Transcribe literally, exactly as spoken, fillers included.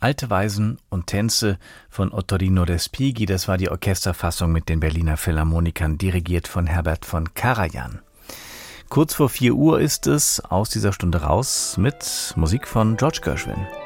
Alte Weisen und Tänze von Ottorino Respighi, das war die Orchesterfassung mit den Berliner Philharmonikern, dirigiert von Herbert von Karajan. Kurz vor vier Uhr ist es, aus dieser Stunde raus mit Musik von George Gershwin.